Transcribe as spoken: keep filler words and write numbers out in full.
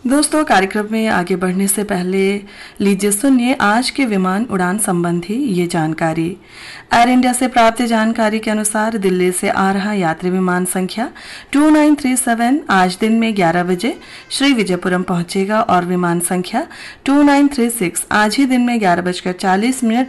दोस्तों, कार्यक्रम में आगे बढ़ने से पहले लीजिए सुनिए आज के विमान उड़ान संबंधी ये जानकारी। एयर इंडिया से प्राप्त जानकारी के अनुसार दिल्ली से आ रहा यात्री विमान संख्या दो नौ तीन सात आज दिन में ग्यारह बजे श्री विजयपुरम पहुंचेगा और विमान संख्या दो नौ तीन छह आज ही दिन में ग्यारह बजकर चालीस मिनट